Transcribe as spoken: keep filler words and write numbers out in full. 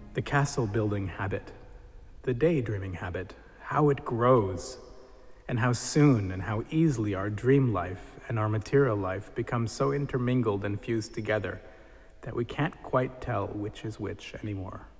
The castle building habit, the daydreaming habit, how it grows, and how soon and how easily our dream life and our material life become so intermingled and fused together that we can't quite tell which is which anymore.